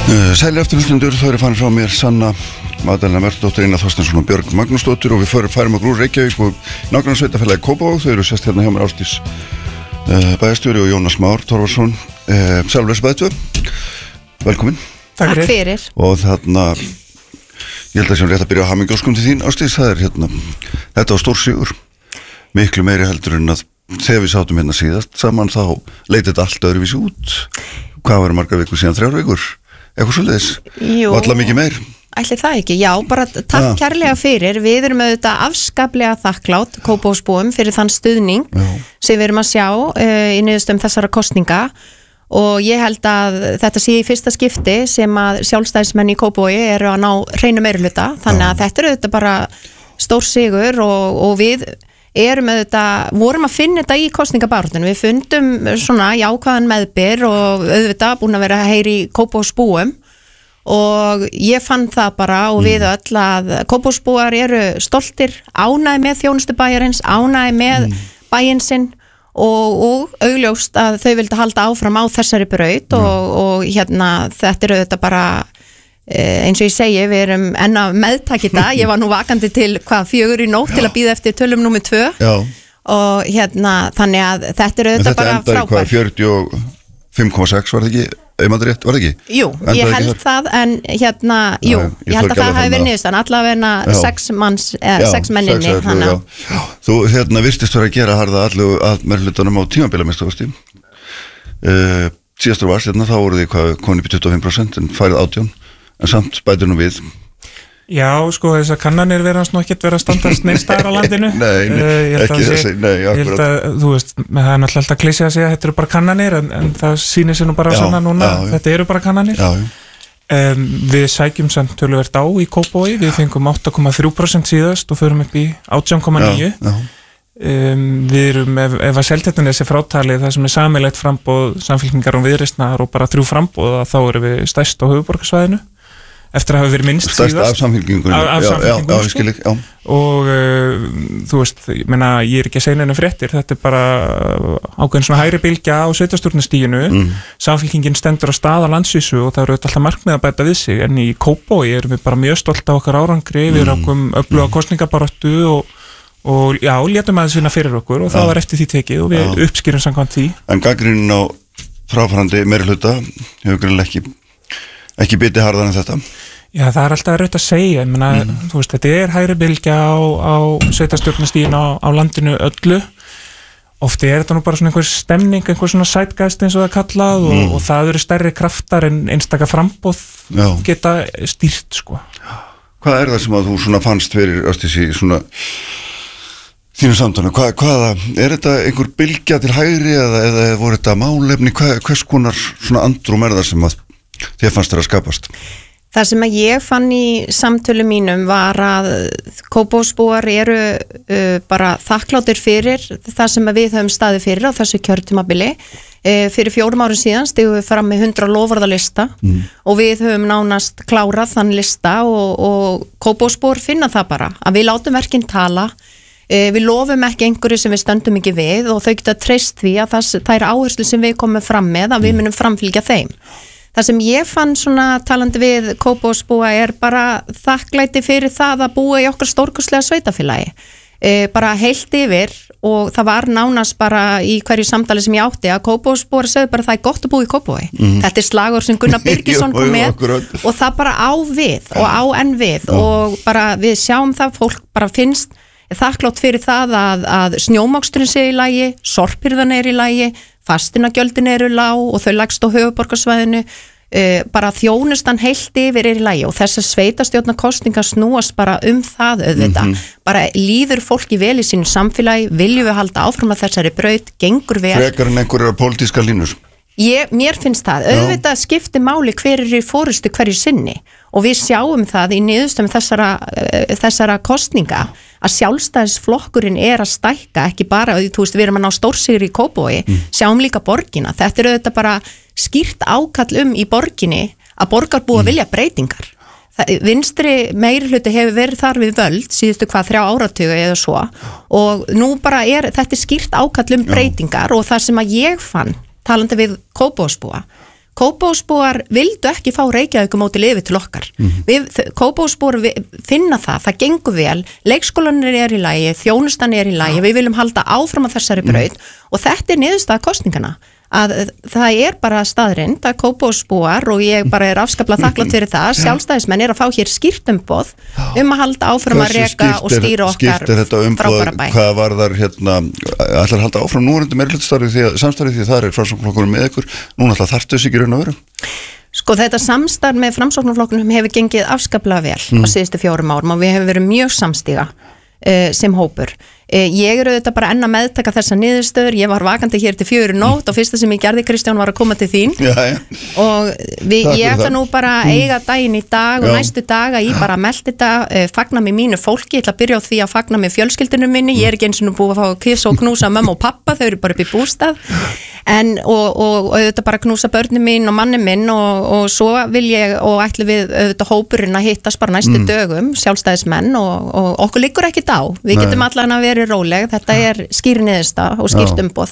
Sæli aftur hlustundur, það farin frá mér Sanna Magdalena Mörtudóttir, Einar Þorsteinsson og Björg Magnúsdóttir og við færum okkur úr Reykjavík og nágrannar sveitafélagi Kópavog. Þau eru sest hérna hjá mér Ásdís bæjarstjóri og Jónas Már Torfarsson, sjálfleis bæðtvö. Velkomin. Takk fyrir. Og þarna, ég held að sem rétt að byrja á hamingjóskum til þín, Ásdís, það hérna, þetta var stór sigur, miklu meiri heldur en að þegar við sátum hérna síðast saman þá leit þetta allt öðruvísi út. Hvað var margar vikur síðan, 3 vikur? Eitthvað svoleiðis? Jú. Og alla mikið meir? Ætli það ekki, já, bara takk kærlega fyrir. Við erum auðvitað afskaplega þakklátt Kópavogsbúum fyrir þann stuðning sem við erum að sjá í niðurstöðum þessara kosninga og ég held að þetta sé í fyrsta skipti sem að sjálfstæðismenn í Kópavogi eru að ná hreinu meirihluta, þannig að þetta er auðvitað bara stór sigur og við vorum að finna þetta í kosningabaráttunum. Við fundum svona jákvæðan meðbyr og auðvitað búin að vera að heyri í Kópavogsbúum og ég fann það bara og við öll að Kópavogsbúar eru stoltir, ánægðir með þjónustu bæjarins, ánægðir með bæinn sinn og augljóst að þau vildu halda áfram á þessari braut og hérna þetta er auðvitað bara eins og ég segi, við erum enn að meðtaka þetta. Ég var nú vakandi til 4 í nótt til að bíða eftir tölum númer 2 og hérna þannig að þetta er auðvitað bara frábært. Þetta endar 45,6 var það ekki, var það ekki? Jú, ég held það en hérna, jú, ég held að það hafi verið niðurstaðan, allavega 6 menninni. Þú hérna virtist vera að gera harða allu að meirihlutanum á tímabila minnst ástu. Síðastur varst hérna, þá voru þið komin upp í 25% en færið 18%. En samt bætur nú við. Já, sko, þessar kannanir verðast nú ekkert vera að standast neins staðar á landinu. Nei, ekki þessi, nei, akkurat. Ég held að, þú veist, það er náttúrulega alltaf klísja að segja að þetta eru bara kannanir, en það sýnir sér nú bara sanna núna, þetta eru bara kannanir. Við sækjum samt töluvert á í Kópavogi, við fengum 8,3% síðast og förum upp í 18,9%. Við erum, ef að Seltjarnarnesi frátalið það sem er sameiginlegt framboð Samfylkingar og Viðreisnar og bara 3 framboð þá erum við stærst á höfuðborgarsvæðinu eftir að hafa verið minnst síðast. Stærst af Samfylkingunni. Og þú veist, ég meina, ég er ekki að segja neina fréttir, þetta er bara ákveðin svona hægri bylgja á sveitarstjórnarstiginu. Samfylkingin stendur á stað á landsvísu og það eru alltaf markmið að bæta við sig, en í Kópavogi erum við bara mjög stolt af okkar árangri, við erum öfluga kosningabaráttu og já, létum aðeins vinna fyrir okkur og það var eftir því tekið og við uppskýrum samkvæmt því. En gagnrýnin á fráfarandi meirihluta hefur greinilega ekki bitið harðar en þetta? Já, það er alltaf erfitt að segja, ég meina, þú veist, þetta er hægri bylgja á sveitarstjórnarstiginu á landinu öllu. Ofti er þetta nú bara svona einhver stemning, einhver svona sætgæst eins og það kallað og það eru stærri kraftar en einstaka framboð geta stýrt, sko. Hvað er það sem að þú svona fannst fyrir Ásdísi svona þínu samtali, hvaða, er þetta einhver bylgja til hægri eða voru þetta málefni, hvers konar svona andrúm er það sem að þér fannst þér að skapast? Það sem að ég fann í samtölu mínum var að Kópavogsbúar eru bara þakkláttir fyrir það sem að við höfum staðið fyrir á þessu kjörtímabili. Fyrir 4 árum síðan stigum við fram með 100 loforðalista og við höfum nánast klárað þann lista og Kópavogsbúar finna það bara að við látum verkin tala. Við lofum ekki einhverju sem við stöndum ekki við og þau geta treyst því að það er áherslu sem við komum fram með að við munum framfylgja þeim. Það sem ég fann svona talandi við Kópavogsbúa er bara þakklæti fyrir það að búa í okkar stórkostlega sveitafélagi. Bara heilt yfir og það var nánast bara í hverju samtali sem ég átti að Kópavogsbúar sögðu bara það er gott að búa í Kópavogi. Þetta er slagur sem Gunnar Birgisson kom með og það bara á við og á enn við og bara við sjáum það, fólk bara finnst þakklátt fyrir það að snjómoksturinn sé í lagi, sorphirðan er í lagi, fastinagjöldin eru lág og þau lægst á höfuðborgarsvæðinu, bara þjónustan heilt yfir er í lagi og þessar sveitarstjórnarkosningar snúast bara það auðvitað. Bara líður fólki vel í sínu samfélagi, viljum við halda áfram að þessari braut, gengur vel. Frekar en einhverjar pólitískar línur? Mér finnst það, auðvitað skiptir máli hver í fórustu hverju sinni og við sjáum það í niðurstöðum þessara kosninga að sjálfstæðisflokkurinn er að stækka, ekki bara, þú veist, við erum að ná stórsigri í Kópavogi, sjáum líka borgina. Þetta er auðvitað bara skýrt ákall í borginni að borgarbúa vilja breytingar. Vinstri meirihluti hefur verið þar við völd síðustu 3 áratugi eða svo og nú bara þetta er skýrt ákall breytingar og það sem að ég fann talandi við Kópavogsbúa Kópavogsbúar vildu ekki fá Reykjavíkurmódelið yfir til okkar. Kópavogsbúar finna það gengur vel, leikskólanir í lagi, þjónustan í lagi, við viljum halda áfram á þessari braut og þetta niðurstaða kosningana. Að það bara staðrind að Kópavogsbúar og ég bara afskaplega þakklátt fyrir það, sjálfstæðismenn að fá hér skýrt umboð að halda áfram að reka og stýra okkar frábæra bæ. Hvað var þar ætlar að halda áfram núverandi samstarfið því það Framsóknarflokkurinn með ykkur, núna ætla þarftu þess ekki raun að vera? Sko þetta samstarf með Framsóknarflokknum hefur gengið afskaplega vel á síðustu 4 árum og við hefum verið mjög samstíga sem hópur. Ég auðvitað bara enn að meðtaka þessa niðurstöður, ég var vakandi hér til 4 nótt og fyrsta sem ég gerði, Kristján, var að koma til þín og ég ætla nú bara að eiga daginn í dag og næstu daga ég bara meldi þetta, fagna með mínu fólki, ég ætla að byrja á því að fagna með fjölskyldunum minni, ég ekki eins og nú búið að fá kiss og knúsa mömmu og pappa, þau eru bara upp í bústað og auðvitað bara knúsa börnum mín og manni minn og svo vil ég og ætla við auðvitað hópurinn að hittast bara næstu dögum, sjálfstæðismenn og okkur liggur ekkit á, við getum allan að vera róleg, þetta skýr niðursta og skýrt umboð.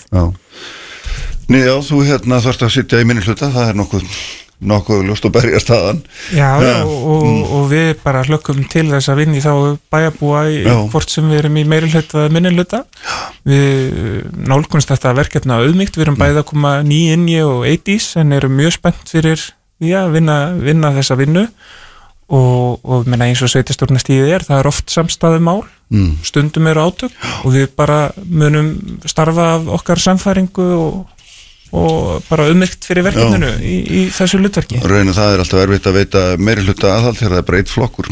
Já, þú þarft að sitja í minnihluta, það nokkuð ljóst og berja staðan. Já, og við bara hlökkum til þess að vinna í þá bæjarbúa hvort sem við erum í meirihluta eða minnihluta. Við nálgunst þetta verkefna auðmýkt, við erum bæði að koma inn og Eidís en erum mjög spennt fyrir að vinna þessa vinnu og menna eins og sveitarstjórnarstigið það oft samstæðu mál, stundum eru átök og við bara munum starfa af okkar samfæringu og bara umykt fyrir verkefninu í þessu hlutverki. Raun og það alltaf erfitt að veita meirihluta aðhald þegar það breytt flokkur.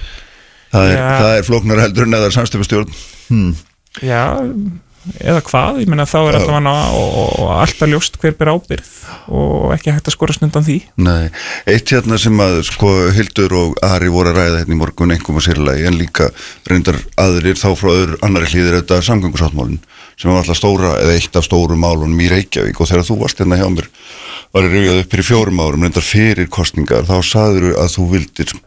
Það flóknar heldur en eða samstæðustjórn. Já, eða hvað, ég meina þá alltaf ljóst hver ber ábyrgð og ekki hægt að skorast undan því. Nei, eitt sem að Hildur og Ari voru að ræða í morgun einkum og sérlega en líka reyndar aðrir þá frá annarri hlýðir þetta samgöngusáttmálin sem var alltaf stóra eða eitt af stóru málunum í Reykjavík og þegar þú varst hjá mér var ég rifjað upp fyrir 4 árum reyndar fyrir kosningar þá sagður að þú vildir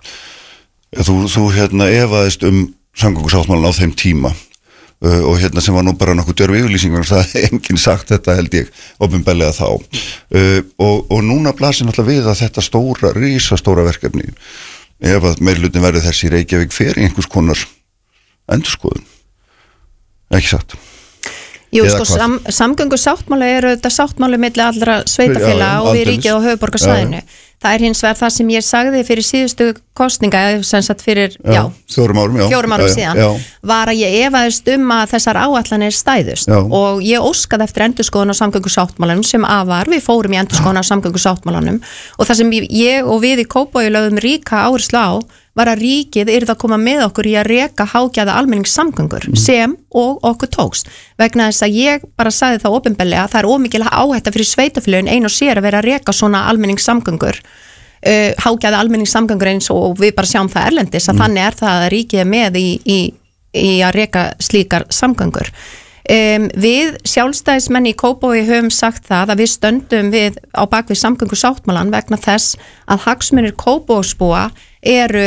þú efaðist samgöngusáttmálin á þeim tíma og sem var nú bara nokkuð djörf yfirlýsingar það enginn sagt þetta held ég opinberlega þá og núna blasir náttúrulega við að þetta risastóra verkefni ef að meirihlutin verður þessi í Reykjavík fyrir einhvers konar endurskoðun ekki satt. Jú, samgöngusáttmáli þetta sáttmáli milli allra sveitafélaga og við ríkið á höfuðborgarsvæðinu. Það hins vegar það sem ég sagði fyrir síðustu kosninga, sem sagt fyrir 4 árum síðan, var að ég efaðist að þessar áætlanir stæðust og ég óskaði eftir endurskoðun á samgöngusáttmálanum sem var, við fórum í endurskoðun á samgöngusáttmálanum og það sem ég og við í Kópavogi lögðum ríka áherslu á var að ríkið yrði að koma með okkur í að reka hágæða almenningssamgöngur sem og okkur tókst vegna þess að ég bara sagði það opinberlega að það er ómikil áhætta fyrir sveitafélögin ein og sér að vera að reka svona almenningssamgöngur hágæða almenningssamgöngur eins og við bara sjáum það erlendis að þannig það að ríkið er með í að reka slíkar samgöngur. Við sjálfstæðismenn í Kópavogi höfum sagt það að við stöndum við á bakvið samgöngusáttmálan vegna þess að hagsmunir Kópavogsbúa eru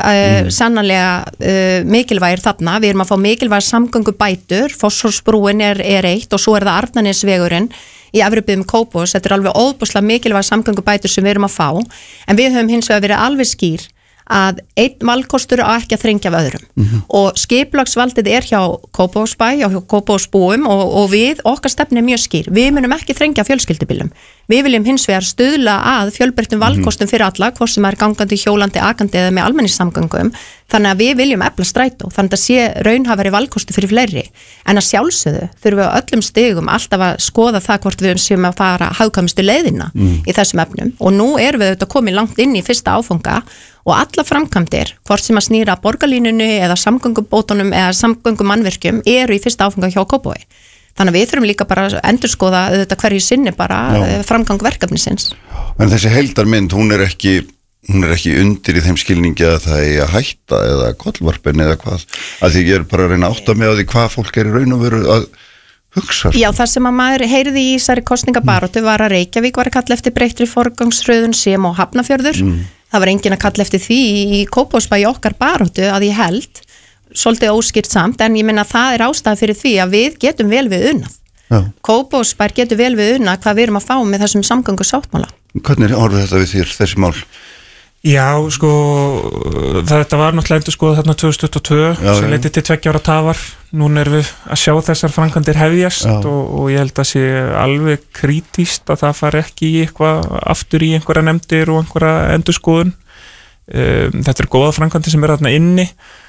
sannarlega mikilvægir þarna, við erum að fá mikilvægir samgöngubætur, Fossvogsbrúin er eitt og svo það Arnarnesvegurinn í efri byggðum Kópavogs, þetta alveg óbúslega mikilvægir samgöngubætur sem við erum að fá en við höfum hins vegar verið alveg skýr að einn valkostur á ekki að þrengja af öðrum og skipulagsvaldið hjá Kópavogsbæ og hjá Kópavogsbúum og við, okkar stefni er mjög skýr, við munum ekki þrengja fjölskyldubílum, við viljum hins vegar stuðla að fjölbreyttum valkostum fyrir alla, hvort sem gangandi, hjólandi, akandi eða með almenningssamgöngum, þannig að við viljum efla strætó, þannig að sé raunhæfari valkostu fyrir fleiri, en að sjálfsögðu þurfum við á öllum stigum alltaf að skoða það hvort við séum að fara hagkvæmustu leiðina í þessum efnum og nú erum við auðvitað komið langt inn í fyrsta áfanga og alla framkvæmdir, hvort sem að snýra borgarlínunni eða samgöngubótunum eða samgöngumannvirkjum eru í fyrsta áfanga hjá Kópavogi. Þannig að við þurfum líka bara að endurskoða þetta hverju sinni bara framgang verkefnisins. En þessi heildarmynd, hún er ekki undir í þeim skilningi að það eigi að hætta eða kollvarpin eða hvað. Að því ég er bara að reyna að átta mig á því hvað fólk er í raun og veru að hugsa. Já, það sem að maður heyrði í þessari kosningabaróttu var að Reykjavík var að kalla eftir breyttri forgangsröðun sem og Hafnarfjörður. Það var enginn að kalla eftir því í Kópavogsbæ í okkar baróttu að ég held svolítið óskýrt samt, en ég minna það er ástæða fyrir því að við getum vel við unnað. Kópavogsbær getur vel við unnað hvað við erum að fá með þessum samgöngusáttmála. Hvernig horfið þetta við þér, þessi mál? Já, sko, þetta var náttúrulega endur skoðað þarna 2022 sem leiti til 2 ára tafar. Núna erum við að sjá þessar framkvæmdir hefjast og ég held að sé alveg krítískt að það fari ekki í eitthvað aftur í einhverja nefndir og einhverja endurskoðun. Þetta er góða framkvæmdir sem þarna inni.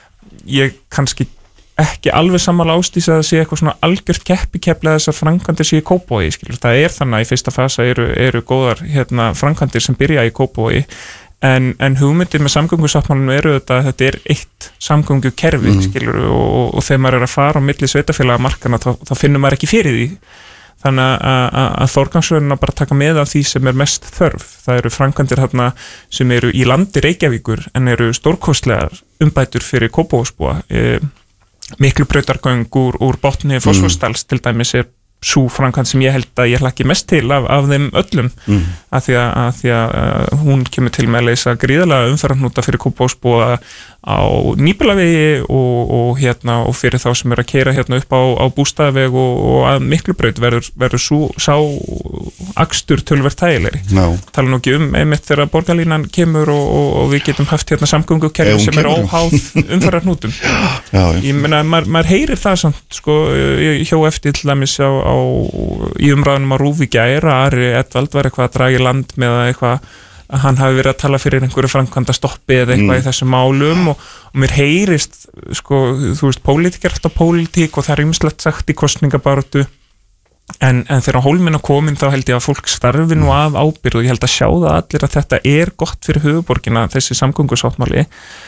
Ég kannski ekki alveg sammála Ásdís að það sé eitthvað svona algjört keppikefli að þessar framkvæmdir sé í Kópavogi, skilur. Það er þannig að í fyrsta fasa eru góðar framkvæmdir sem byrja í Kópavogi. En hugmyndir með samgöngusáttmálinu eru þetta er eitt samgöngukerfi, skilur, og þegar maður að fara á milli sveitafélagamarkana þá finnur maður ekki fyrir því. Þannig að forgangsröðin að bara taka með af því sem er mest þörf. Það eru framkvæmdir þarna sem eru í landi Reykjavíkur en eru stórkostlegar umbætur fyrir Kópavogsbúa. Miklubrautargöng úr botni Fossvogsdals til dæmis er sú framkvæmd sem ég held að ég hlakki mest til af þeim öllum af því að hún kemur til með að leysa gríðarlega umferðarhnúta fyrir Kópavogsbúa á Nýbýlavegi og fyrir þá sem eru að keyra upp á Bústaðaveg og að Miklubraut verður sá akstur töluvert þægilegri. Tala nú ekki einmitt þegar borgarlínan kemur og við getum haft samgöngukerfi sem er óháð umferðarhnútum. Ég meina, maður heyrir það samt, sko, hjá eftir til dæmis í umræðunum á RÚV í gær að Ari Edvald var eitthvað að draga í land með eitthvað að hann hafi verið að tala fyrir einhverju framkvæmda stoppi eða eitthvað í þessum málum og mér heyrist, sko, þú veist, pólitík er alltaf pólitík og það er ýmislegt sagt í kosningabaráttu en þegar á hólminn að komin þá held ég að fólk starfi nú af ábyrgð og ég held að sjá það allir að þetta er gott fyrir höfuðborgina, þessi samgöngusáttmáli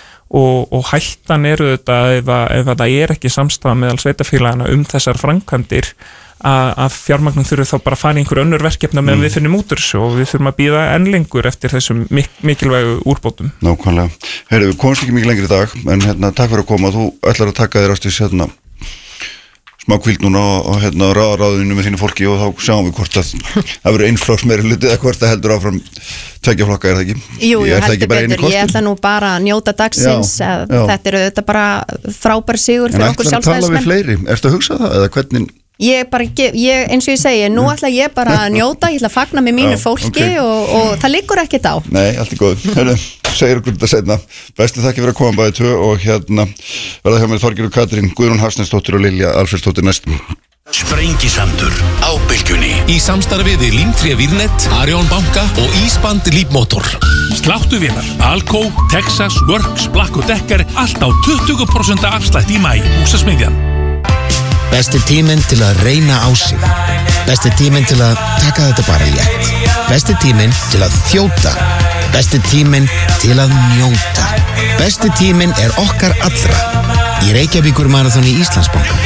og hættan eru þetta ef það er ekki samstafa meðal sveitafélagana þessar framkvæmdir að fjármagnum þurfi þá bara að fara í einhver önnur verkefna meðan við finnum út úr þessu og við þurfum að bíða enn lengur eftir þessum mikilvægu úrbótum. Nákvæmlega. Heyrðu, við komumst ekki mikið lengri í dag, en takk fyrir að koma. Þú ætlar að taka þér Ásdís smá kvíld núna og ráðinu með þínu fólki og þá sjáum við hvort að það verður einsflokks meiri hluti eða hvort það heldur áfram 2 flokka, er það ekki? Jú, heldur betur. Ég ætla nú bara að njóta dagsins. Þetta eru þetta bara frábær sigur fyrir okkur sjálfstæðismenn. En ætlar að tala við fleiri? Ertu að hugsa það eða hvernig? Eins og ég segi, nú ætla ég bara að njóta, ég ætla að fagna með mínu fólki og það liggur ekkert á. Nei, allt er góð. Hörru, segir okkur þetta seinna. Bestu þakki fyrir að koma bæði 2 og verða hjá mér Þorgerður Katrín, Guðrún Hafsteinsdóttir og Lilja Alfreðsdóttir næstum. Sprengisandur á Bylgjunni í samstarfi við Límtré Vírnet, Arion banka og Ísband Lífmotor. Sláttuvélar, Alco, Texas, Works, Black & Decker, allt á 20% afslætt í maí. Húsasmiðjan. Besti tíminn til að reyna á sig. Besti tíminn til að taka þetta bara létt. Besti tíminn til að þjóta. Besti tíminn til að njóta. Besti tíminn er okkar allra í Reykjavíkur maraþoni Íslandsbanka.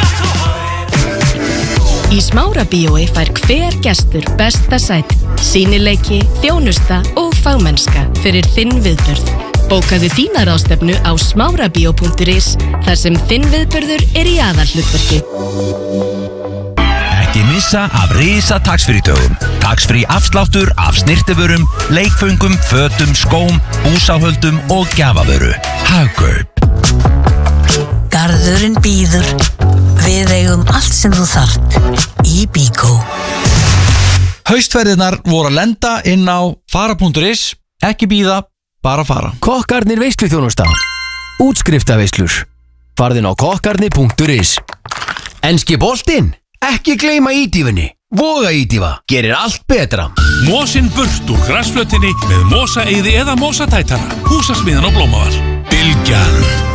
Í Smárabíói fær hver gestur besta sæti, sýnileiki, þjónusta og fagmennska fyrir þinn viðburð. Bókaðu þína ráðstefnu á smárabíó.is þar sem þinn viðburður er í aðalhlutverki. Ekki missa af risa taxfree-dögum. Taxfree afsláttur af snyrtivörum, leikföngum, fötum, skóm, búsáhöldum og gjafavöru. Hagkaup. Garðurinn bíður. Við eigum allt sem þú þarft í Bíkó. Haustferðirnar voru að lenda inn á fara.is. Ekki bíða, bara fara. Kokkarnir veisluþjónusta. Útskriftarveislur. Farðin á kokkarnir.is. Enski boltinn. Ekki gleyma ídífunni. Voga ídífa. Gerir allt betra. Mosin burt úr grasflötinni með mosaeyði eða mosatætara. Húsasmiðan á Blómavall. Bylgjan.